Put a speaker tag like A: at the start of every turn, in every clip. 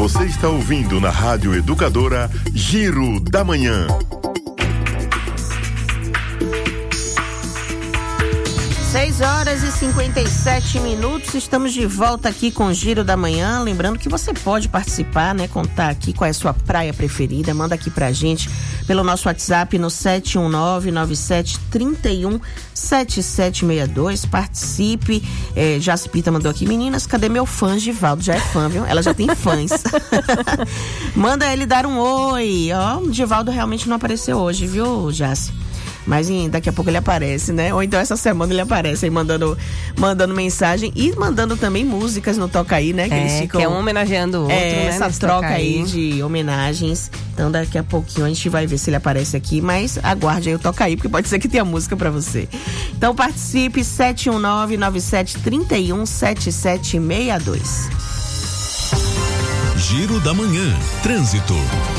A: Você está ouvindo na Rádio Educadora Giro da Manhã.
B: 6h57, estamos de volta aqui com o Giro da Manhã, lembrando que você pode participar, né, contar aqui qual é a sua praia preferida, manda aqui pra gente pelo nosso WhatsApp no 71997317762, participe. Jaci Pita mandou aqui: meninas, cadê meu fã? Givaldo já é fã, viu? Ela já tem fãs. Manda ele dar um oi. Ó, o Givaldo realmente não apareceu hoje, viu, Jaci? Mas daqui a pouco ele aparece, né? Ou então essa semana ele aparece aí mandando mensagem e mandando também músicas no Toca Aí, né? Que eles ficam,
C: que é um homenageando o outro, né?
B: Essa troca aí de homenagens. Então daqui a pouquinho a gente vai ver se ele aparece aqui, mas aguarde aí o Toca Aí, porque pode ser que tenha música pra você. Então participe, 71997317762.
A: Giro da Manhã, trânsito.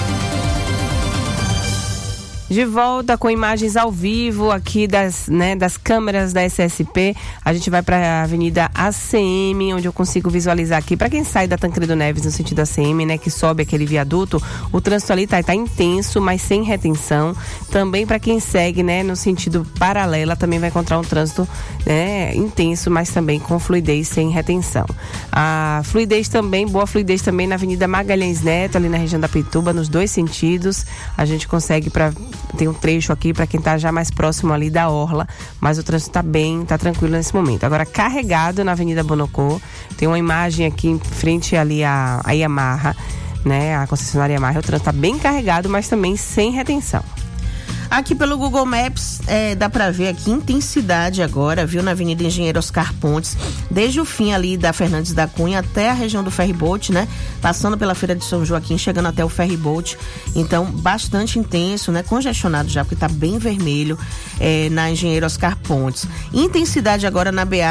C: De volta com imagens ao vivo aqui das câmeras da SSP. A gente vai para a Avenida ACM, onde eu consigo visualizar aqui. Para quem sai da Tancredo Neves no sentido ACM, né, que sobe aquele viaduto, o trânsito ali tá intenso, mas sem retenção. Também para quem segue, né, no sentido paralela, também vai encontrar um trânsito, né, intenso, mas também com fluidez, sem retenção. A fluidez também, boa fluidez também na Avenida Magalhães Neto, ali na região da Pituba, nos dois sentidos. A gente consegue tem um trecho aqui para quem tá já mais próximo ali da orla, mas o trânsito tá tranquilo nesse momento. Agora, carregado na Avenida Bonocô, tem uma imagem aqui em frente ali a Yamaha, né, a concessionária Yamaha. O trânsito tá bem carregado, mas também sem retenção.
B: Aqui pelo Google Maps, dá pra ver aqui intensidade agora, viu? Na Avenida Engenheiro Oscar Pontes, desde o fim ali da Fernandes da Cunha até a região do Ferryboat, né? Passando pela Feira de São Joaquim, chegando até o Ferryboat. Então, bastante intenso, né? Congestionado já, porque tá bem vermelho na Engenheiro Oscar Pontes. Intensidade agora na BA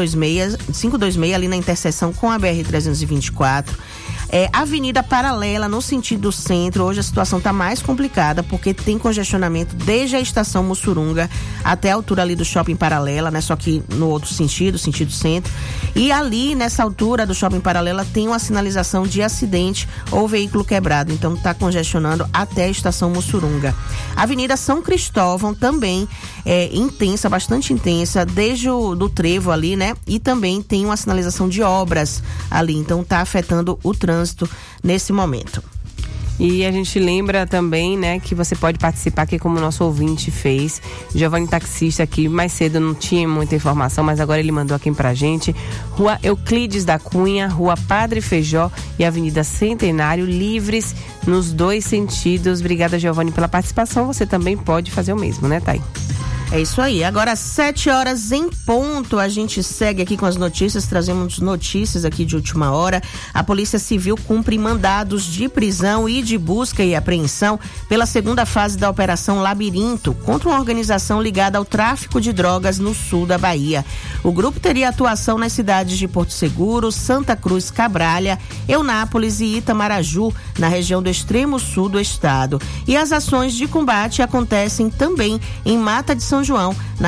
B: 526, ali na interseção com a BR-324. Avenida Paralela, no sentido centro, hoje a situação está mais complicada, porque tem congestionamento desde a estação Mussurunga até a altura ali do Shopping Paralela, né? Só que no outro sentido centro. E ali, nessa altura do Shopping Paralela, tem uma sinalização de acidente ou veículo quebrado, então está congestionando até a estação Mussurunga. Avenida São Cristóvão também intensa, bastante intensa, desde do trevo ali, né? E também tem uma sinalização de obras ali, então está afetando o trânsito nesse momento.
C: E a gente lembra também, né, que você pode participar aqui como o nosso ouvinte fez. Giovanni Taxista aqui, mais cedo não tinha muita informação, mas agora ele mandou aqui pra gente. Rua Euclides da Cunha, Rua Padre Feijó e Avenida Centenário, livres nos dois sentidos. Obrigada, Giovanni, pela participação. Você também pode fazer o mesmo, né, Thay?
B: É isso aí. Agora 7h em ponto, a gente segue aqui com as notícias, trazemos notícias aqui de última hora. A Polícia Civil cumpre mandados de prisão e de busca e apreensão pela segunda fase da Operação Labirinto, contra uma organização ligada ao tráfico de drogas no sul da Bahia. O grupo teria atuação nas cidades de Porto Seguro, Santa Cruz, Cabralha, Eunápolis e Itamaraju, na região do extremo sul do estado. E as ações de combate acontecem também em Mata de São João, na